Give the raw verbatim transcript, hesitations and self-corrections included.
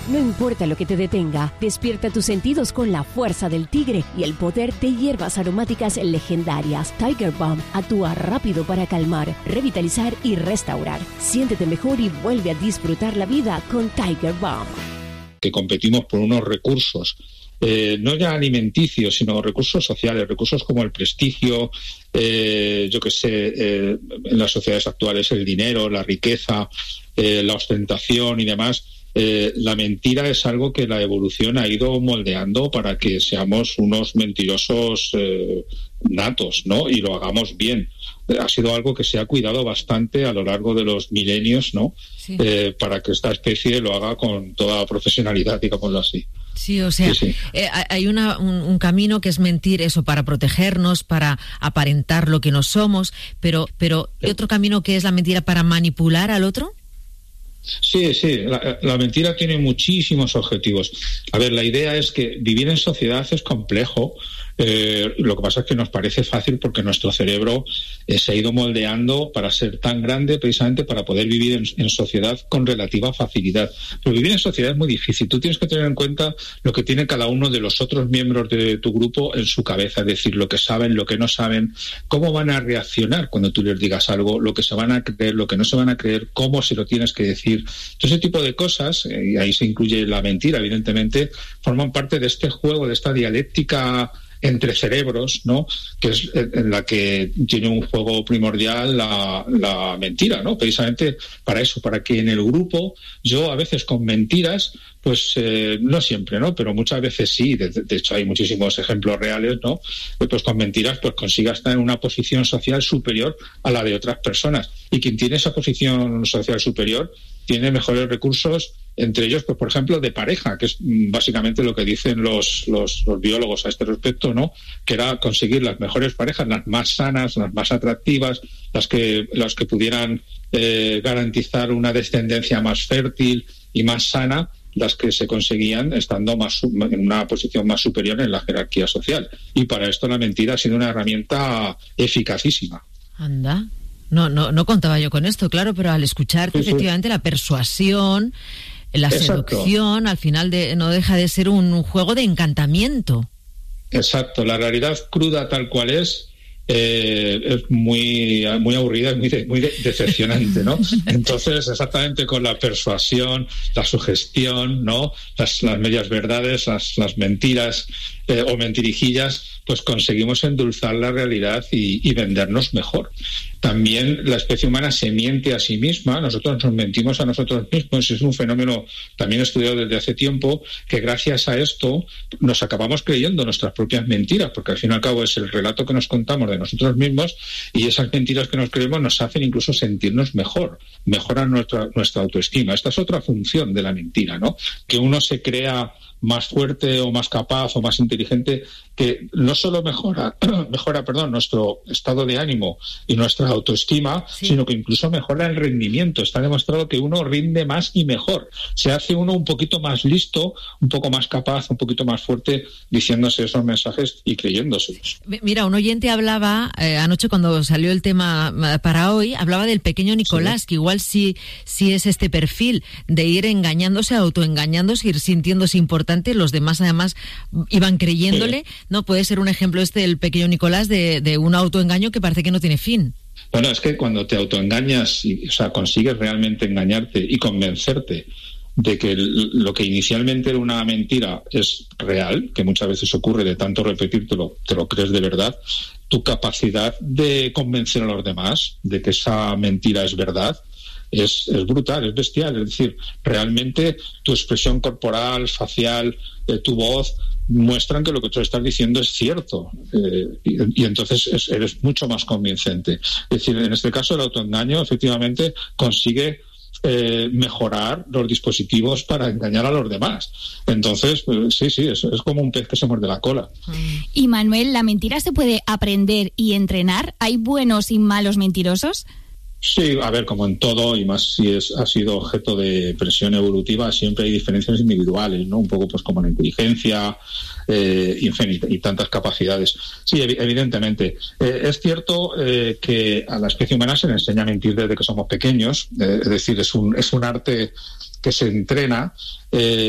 No importa lo que te detenga, despierta tus sentidos con la fuerza del tigre y el poder de hierbas aromáticas legendarias. Tiger Balm actúa rápido para calmar, revitalizar y restaurar. Siéntete mejor y vuelve a disfrutar la vida con Tiger Balm. Que competimos por unos recursos, eh, no ya alimenticios, sino recursos sociales, recursos como el prestigio, eh, yo qué sé, eh, en las sociedades actuales el dinero, la riqueza, eh, la ostentación y demás. Eh, la mentira es algo que la evolución ha ido moldeando para que seamos unos mentirosos eh, natos, ¿no? Y lo hagamos bien. Eh, ha sido algo que se ha cuidado bastante a lo largo de los milenios, ¿no? Sí. Eh, para que esta especie lo haga con toda profesionalidad, digámoslo así. Sí, o sea, sí, sí. Eh, hay una, un, un camino que es mentir, eso, para protegernos, para aparentar lo que no somos, pero, pero ¿hay otro camino que es la mentira para manipular al otro? Sí, sí, la, la mentira tiene muchísimos objetivos. A ver, la idea es que vivir en sociedad es complejo. Eh, lo que pasa es que nos parece fácil porque nuestro cerebro eh, se ha ido moldeando para ser tan grande, precisamente para poder vivir en, en sociedad con relativa facilidad. Pero vivir en sociedad es muy difícil. Tú tienes que tener en cuenta lo que tiene cada uno de los otros miembros de tu grupo en su cabeza, es decir, lo que saben, lo que no saben, cómo van a reaccionar cuando tú les digas algo, lo que se van a creer, lo que no se van a creer, cómo se lo tienes que decir. Todo ese tipo de cosas, eh, y ahí se incluye la mentira, evidentemente, forman parte de este juego, de esta dialéctica entre cerebros, ¿no? Que es en la que tiene un juego primordial la, la mentira, ¿no? Precisamente para eso, para que en el grupo yo a veces con mentiras, pues eh, no siempre, ¿no? Pero muchas veces sí, de, de hecho hay muchísimos ejemplos reales, ¿no? Pues con mentiras pues consiga estar en una posición social superior a la de otras personas. Y quien tiene esa posición social superior tiene mejores recursos, entre ellos, pues por ejemplo, de pareja, que es básicamente lo que dicen los, los, los biólogos a este respecto, ¿no? Que era conseguir las mejores parejas, las más sanas, las más atractivas, las que, las que pudieran eh, garantizar una descendencia más fértil y más sana, las que se conseguían estando más en una posición más superior en la jerarquía social. Y para esto la mentira ha sido una herramienta eficacísima. Anda. No, no, no contaba yo con esto, claro, pero al escuchar sí, efectivamente sí. La persuasión, la Exacto. seducción, al final de, no deja de ser un, un juego de encantamiento. Exacto, la realidad cruda tal cual es, eh, es muy, muy aburrida, es muy, de, muy de, decepcionante, ¿no? Entonces, exactamente con la persuasión, la sugestión, ¿no? Las, las medias verdades, las, las mentiras eh, o mentirijillas, pues conseguimos endulzar la realidad y, y vendernos mejor. También la especie humana se miente a sí misma, nosotros nos mentimos a nosotros mismos, es un fenómeno también estudiado desde hace tiempo, que gracias a esto nos acabamos creyendo nuestras propias mentiras, porque al fin y al cabo es el relato que nos contamos de nosotros mismos y esas mentiras que nos creemos nos hacen incluso sentirnos mejor, mejoran nuestra, nuestra autoestima. Esta es otra función de la mentira, ¿no? Que uno se crea más fuerte o más capaz o más inteligente, que no solo mejora, mejora, perdón, nuestro estado de ánimo y nuestra autoestima, sí. sino que incluso mejora el rendimiento. Está demostrado que uno rinde más y mejor. Se hace uno un poquito más listo, un poco más capaz, un poquito más fuerte, diciéndose esos mensajes y creyéndoselos. Mira, un oyente hablaba, eh, anoche cuando salió el tema para hoy, hablaba del pequeño Nicolás, sí. que igual sí, sí es este perfil de ir engañándose, autoengañándose, ir sintiéndose importante. Los demás además iban creyéndole, sí. ¿no? Puede ser un ejemplo este el pequeño Nicolás de, de un autoengaño que parece que no tiene fin. Bueno, es que cuando te autoengañas, y, o sea, consigues realmente engañarte y convencerte de que lo que inicialmente era una mentira es real, que muchas veces ocurre de tanto repetírtelo, te lo crees de verdad, tu capacidad de convencer a los demás de que esa mentira es verdad, Es, es brutal, es bestial. Es decir, realmente tu expresión corporal, facial, eh, tu voz muestran que lo que tú estás diciendo es cierto, eh, y, y entonces es, eres mucho más convincente. Es decir, en este caso el autoengaño efectivamente consigue eh, mejorar los dispositivos para engañar a los demás. Entonces, pues, sí, sí, es, es como un pez que se muerde la cola. Y Manuel, ¿la mentira se puede aprender y entrenar? ¿Hay buenos y malos mentirosos? Sí, a ver, como en todo, y más si es ha sido objeto de presión evolutiva, siempre hay diferencias individuales, ¿no? Un poco pues como la inteligencia eh, y, en fin, y, y tantas capacidades. Sí, ev- evidentemente. Eh, es cierto eh, que a la especie humana se le enseña a mentir desde que somos pequeños, eh, es decir, es un, es un arte que se entrena, eh,